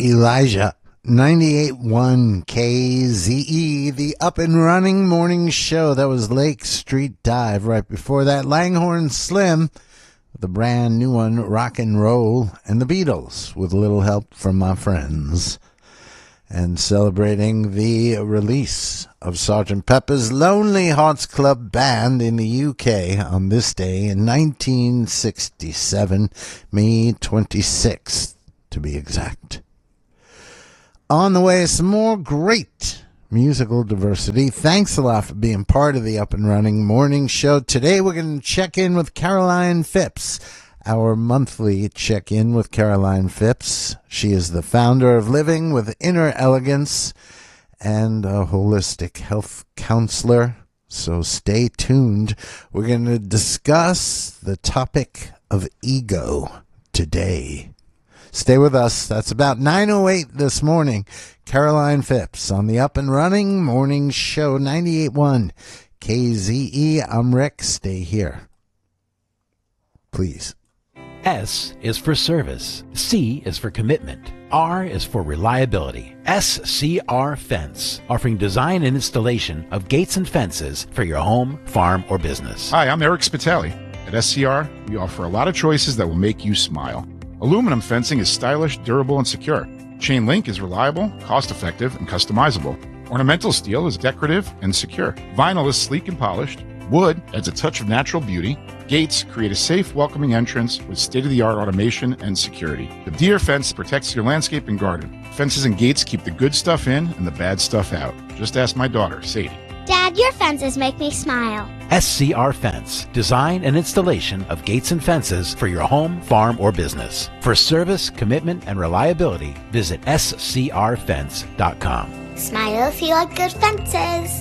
Elijah. 98.1 KZE, the up and running morning show. That was Lake Street Dive. Right before that, Langhorne Slim with a brand new one, Rock and Roll, and the Beatles with a little help from my friends. And celebrating the release of Sgt. Pepper's Lonely Hearts Club Band in the UK on this day in 1967, May 26th to be exact. On the way, some more great musical diversity. Thanks a lot for being part of the Up and Running Morning Show. Today we're going to check in with Caroline Phipps, our monthly check-in with Caroline Phipps. She is the founder of Living with Inner Elegance and a holistic health counselor. So stay tuned. We're going to discuss the topic of ego today. Stay with us. That's about 9:08 this morning. Caroline Phipps on the Up and Running Morning Show, 98.1 KZE. I'm Rick. Stay here, please. S is for service. C is for commitment. R is for reliability. SCR Fence, offering design and installation of gates and fences for your home, farm, or business. Hi, I'm Eric Spitali. At SCR, we offer a lot of choices that will make you smile. Aluminum fencing is stylish, durable, and secure. Chain link is reliable, cost-effective, and customizable. Ornamental steel is decorative and secure. Vinyl is sleek and polished. Wood adds a touch of natural beauty. Gates create a safe, welcoming entrance with state-of-the-art automation and security. The Deer Fence protects your landscape and garden. Fences and gates keep the good stuff in and the bad stuff out. Just ask my daughter, Sadie. Dad, your fences make me smile. SCR Fence, design and installation of gates and fences for your home, farm, or business. For service, commitment, and reliability, visit scrfence.com. Smile if you like good fences.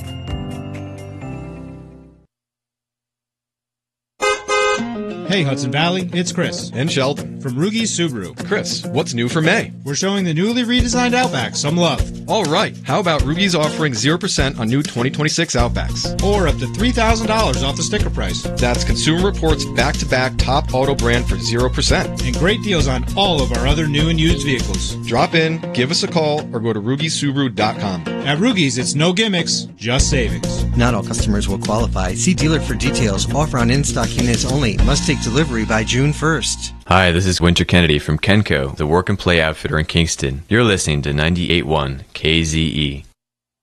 Hey Hudson Valley, it's Chris. And Sheldon. From Rugi's Subaru. Chris, what's new for May? We're showing the newly redesigned Outback some love. All right, how about Rugi's offering 0% on new 2026 Outbacks? Or up to $3,000 off the sticker price. That's Consumer Reports back-to-back top auto brand for 0%. And great deals on all of our other new and used vehicles. Drop in, give us a call, or go to RugiSubaru.com. At Rugi's, it's no gimmicks, just savings. Not all customers will qualify. See dealer for details. Offer on in-stock units only. Must take delivery by June 1st. Hi, this is Winter Kennedy from Kenco, the work and play outfitter in Kingston. You're listening to 98.1 KZE.